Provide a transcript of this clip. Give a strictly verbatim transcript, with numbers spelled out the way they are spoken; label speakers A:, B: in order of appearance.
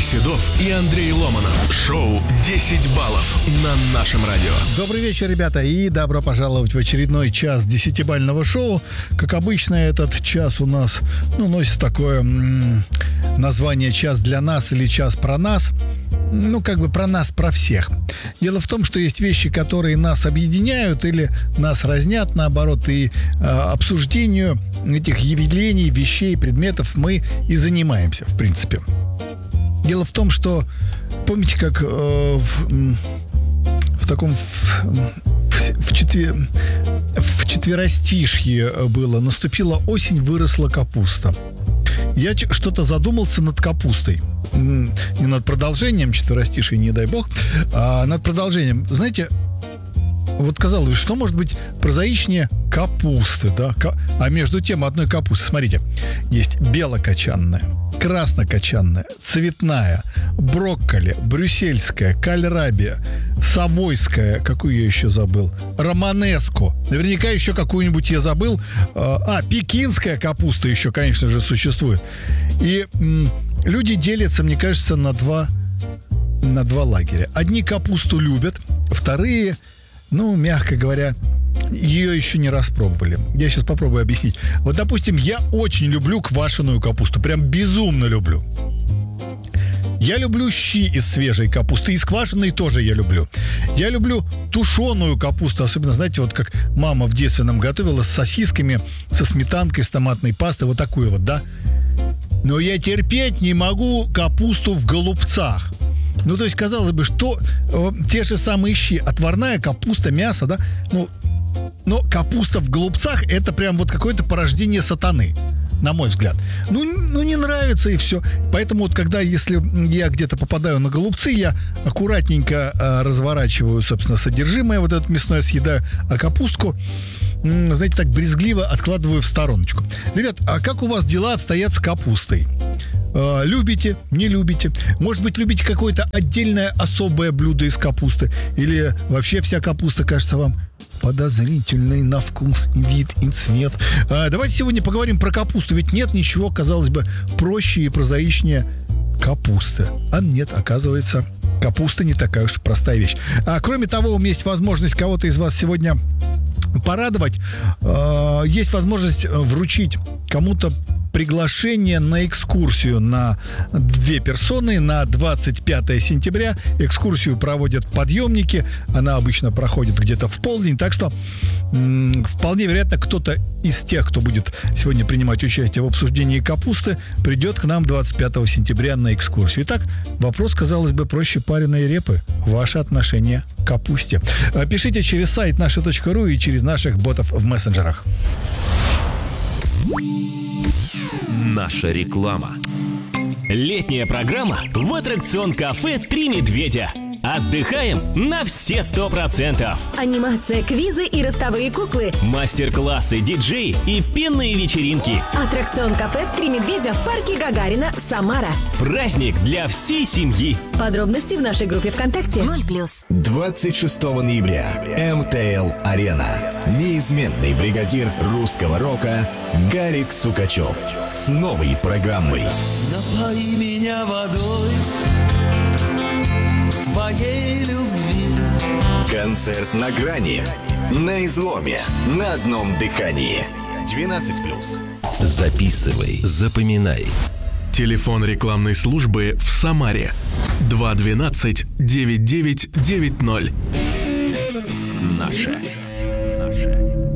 A: Седов и Андрей Ломанов. Шоу «десять баллов» на нашем радио.
B: Добрый вечер, ребята, и добро пожаловать в очередной час десятибалльного шоу. Как обычно, этот час у нас, ну, носит такое м- название «Час для нас» или «Час про нас». Ну, как бы про нас, про всех. Дело в том, что есть вещи, которые нас объединяют или нас разнят, наоборот, и э, обсуждению этих явлений, вещей, предметов мы и занимаемся, в принципе. Дело в том, что, помните, как э, в, в таком в, в, четвер, в четверостишье было: наступила осень, выросла капуста. Я что-то задумался над капустой. Не над продолжением четверостишия, не дай бог, а над продолжением. Знаете, вот казалось бы, что может быть прозаичнее капусты, да? А между тем одной капусты, смотрите, есть белокочанная, краснокочанная, цветная, брокколи, брюссельская, кальрабия, самойская, какую я еще забыл, романеско, наверняка еще какую-нибудь я забыл, а, пекинская капуста еще, конечно же, существует. И м, люди делятся, мне кажется, на два, на два лагеря. Одни капусту любят, вторые, ну, мягко говоря, ее еще не распробовали. Я сейчас попробую объяснить. Вот, допустим, я очень люблю квашеную капусту. Прям безумно люблю. Я люблю щи из свежей капусты. Из квашеной тоже я люблю. Я люблю тушеную капусту. Особенно, знаете, вот как мама в детстве нам готовила с сосисками, со сметанкой, с томатной пастой. Вот такую вот, да? Но я терпеть не могу капусту в голубцах. Ну, то есть, казалось бы, что э, те же самые щи, отварная капуста, мясо, да? Ну, но капуста в голубцах — это прям вот какое-то порождение сатаны, на мой взгляд. Ну, ну, не нравится, и все. Поэтому вот когда, если я где-то попадаю на голубцы, я аккуратненько э, разворачиваю, собственно, содержимое, вот это мясное съедаю, а капустку, м, знаете, так брезгливо откладываю в стороночку. Ребят, а как у вас дела обстоят с капустой? Э, любите, не любите? Может быть, любите какое-то отдельное особое блюдо из капусты? Или вообще вся капуста кажется вам подозрительный на вкус, вид и цвет? А, давайте сегодня поговорим про капусту. Ведь нет ничего, казалось бы, проще и прозаичнее капусты. А нет, оказывается, капуста не такая уж простая вещь. А кроме того, у меня есть возможность кого-то из вас сегодня порадовать. А, есть возможность вручить кому-то приглашение на экскурсию на две персоны на двадцать пятое сентября. Экскурсию проводят подъемники. Она обычно проходит где-то в полдень. Так что м- вполне вероятно, кто-то из тех, кто будет сегодня принимать участие в обсуждении капусты, придет к нам двадцать пятого сентября на экскурсию. Итак, вопрос, казалось бы, проще пареной репы. Ваше отношение к капусте. Пишите через сайт наша точка ру и через наших ботов в мессенджерах.
C: Наша реклама.
D: Летняя программа в аттракцион-кафе «Три медведя». Отдыхаем на все сто процентов.
E: Анимация, квизы и ростовые куклы.
D: Мастер-классы, диджеи и пенные вечеринки.
E: Аттракцион-кафе «Три медведя» в парке Гагарина, Самара.
D: Праздник для всей семьи.
E: Подробности в нашей группе ВКонтакте. ноль плюс.
C: двадцать шестого ноября. эм тэ эл Арена. Неизменный бригадир русского рока Гарик Сукачев с новой программой.
F: Напои меня водой твоей любви.
C: Концерт на грани, на изломе, на одном дыхании. двенадцать плюс. Записывай, запоминай.
A: Телефон рекламной службы в Самаре два двенадцать девять девять девять ноль.
C: Наше. Наше.